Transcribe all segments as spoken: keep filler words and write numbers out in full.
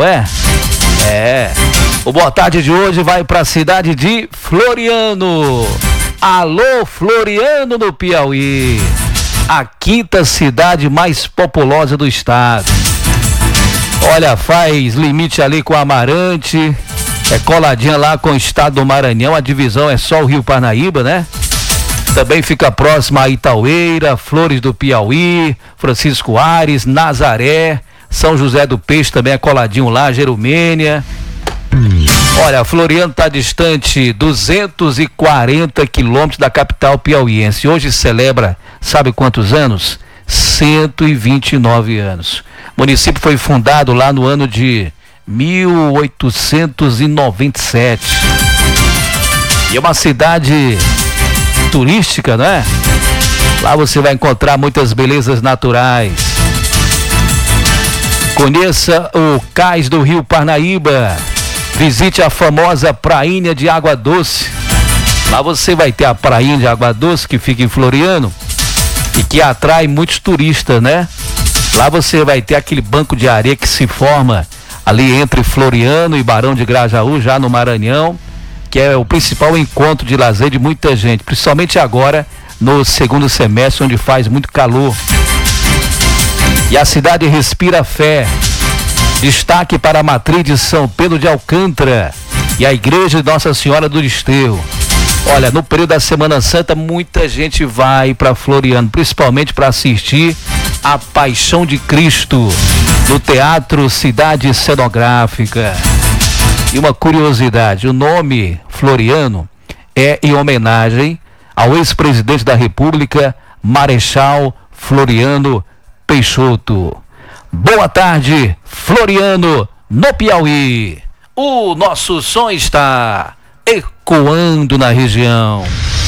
não é? É. O Boa Tarde de hoje vai para a cidade de Floriano. Alô, Floriano no Piauí. A quinta cidade mais populosa do estado. Olha, faz limite ali com Amarante, é coladinha lá com o estado do Maranhão, a divisão é só o Rio Parnaíba, né? Também fica próxima a Itaueira, Flores do Piauí, Francisco Aires, Nazaré, São José do Peixe também é coladinho lá, Jerumênia. Olha, Floriano está distante duzentos e quarenta quilômetros da capital piauiense. Hoje celebra, sabe quantos anos? cento e vinte e nove anos. O município foi fundado lá no ano de mil oitocentos e noventa e sete. E é uma cidade turística, não é? Lá você vai encontrar muitas belezas naturais. Conheça o cais do Rio Parnaíba. Visite a famosa prainha de Água Doce. Lá você vai ter a prainha de Água Doce que fica em Floriano e que atrai muitos turistas, né? Lá você vai ter aquele banco de areia que se forma ali entre Floriano e Barão de Grajaú, já no Maranhão, que é o principal encontro de lazer de muita gente, principalmente agora no segundo semestre, onde faz muito calor. E a cidade respira fé. Destaque para a matriz de São Pedro de Alcântara e a igreja de Nossa Senhora do Desterro. Olha, no período da Semana Santa, muita gente vai para Floriano, principalmente para assistir a Paixão de Cristo no Teatro Cidade Cenográfica. E uma curiosidade, o nome Floriano é em homenagem ao ex-presidente da República, Marechal Floriano Peixoto. Boa tarde, Floriano, no Piauí. O nosso som está ecoando na região.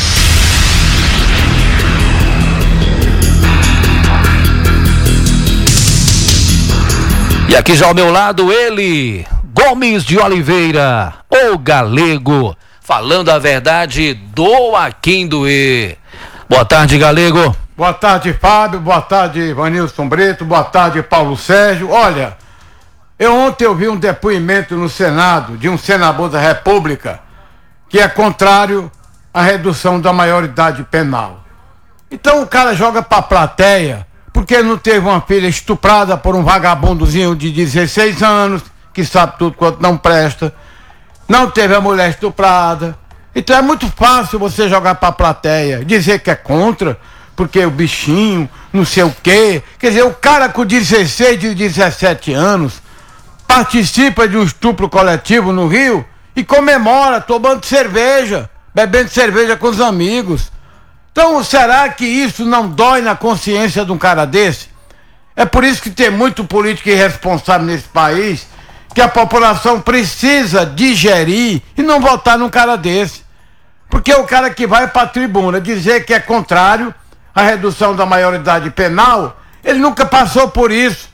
E aqui já ao meu lado ele, Gomes de Oliveira, o Galego, falando a verdade, doa quem doer. Boa tarde, Galego. Boa tarde, Fábio. Boa tarde, Vanilson Brito. Boa tarde, Paulo Sérgio. Olha, eu ontem ouvi um depoimento no Senado de um senador da República que é contrário à redução da maioridade penal. Então o cara joga pra plateia porque não teve uma filha estuprada por um vagabundozinho de dezesseis anos, que sabe tudo quanto não presta, não teve a mulher estuprada. Então é muito fácil você jogar pra plateia, dizer que é contra, porque o bichinho, não sei o quê. Quer dizer, o cara com dezesseis, de dezessete anos participa de um estupro coletivo no Rio e comemora tomando cerveja, bebendo cerveja com os amigos. Então, será que isso não dói na consciência de um cara desse? É por isso que tem muito político irresponsável nesse país, que a população precisa digerir e não votar num cara desse. Porque é o cara que vai para a tribuna dizer que é contrário à redução da maioridade penal, ele nunca passou por isso.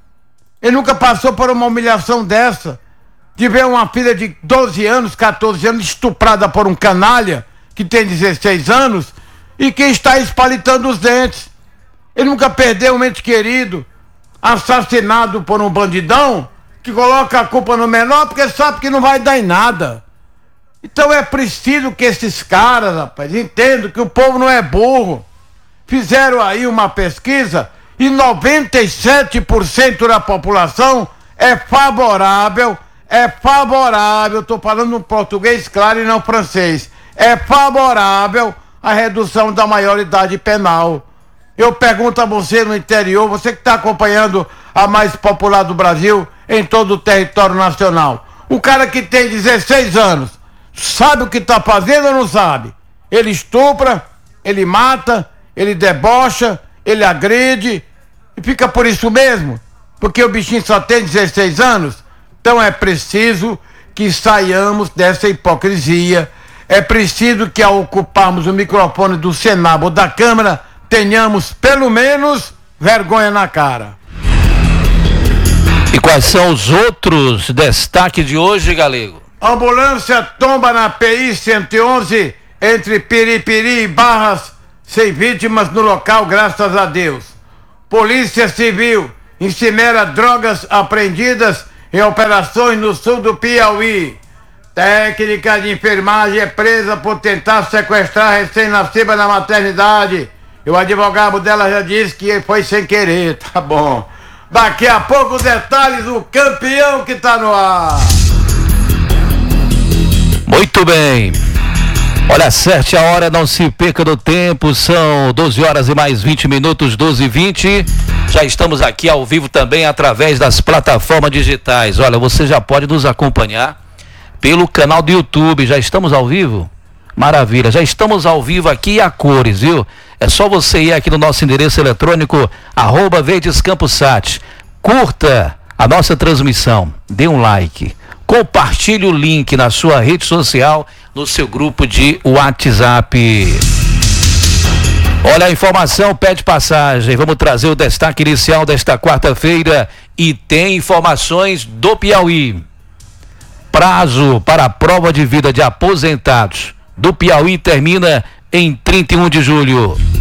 Ele nunca passou por uma humilhação dessa, de ver uma filha de doze anos, catorze anos, estuprada por um canalha que tem dezesseis anos e que está espalitando os dentes. Ele nunca perdeu um ente querido, assassinado por um bandidão, que coloca a culpa no menor porque sabe que não vai dar em nada. Então é preciso que esses caras, rapaz, entendam que o povo não é burro. Fizeram aí uma pesquisa e noventa e sete por cento da população é favorável, é favorável, estou falando no português claro e não francês, é favorável à redução da maioridade penal. Eu pergunto a você no interior, você que está acompanhando a mais popular do Brasil em todo o território nacional, o cara que tem dezesseis anos, sabe o que está fazendo ou não sabe? Ele estupra, ele mata, ele debocha, ele agride e fica por isso mesmo, porque o bichinho só tem dezesseis anos. Então é preciso que saiamos dessa hipocrisia, é preciso que ao ocuparmos o microfone do Senado ou da Câmara, tenhamos pelo menos vergonha na cara. E quais são os outros destaques de hoje, Galego? Ambulância tomba na P I cento e onze entre Piripiri e Barras, sem vítimas no local, graças a Deus. Polícia Civil incinera drogas apreendidas em operações no sul do Piauí. Técnica de enfermagem é presa por tentar sequestrar recém-nascida na maternidade. E o advogado dela já disse que foi sem querer, tá bom. Daqui a pouco os detalhes do campeão que tá no ar. Muito bem. Olha, acerte a hora, não se perca do tempo, são doze horas e mais vinte minutos, doze e vinte. Já estamos aqui ao vivo também através das plataformas digitais. Olha, você já pode nos acompanhar pelo canal do YouTube. Já estamos ao vivo? Maravilha, já estamos ao vivo aqui a cores, viu? É só você ir aqui no nosso endereço eletrônico, arroba VerdesCampoSat. Curta a nossa transmissão, dê um like, compartilhe o link na sua rede social, no seu grupo de WhatsApp. Olha, a informação pede passagem. Vamos trazer o destaque inicial desta quarta-feira e tem informações do Piauí. Prazo para a prova de vida de aposentados do Piauí termina em trinta e um de julho.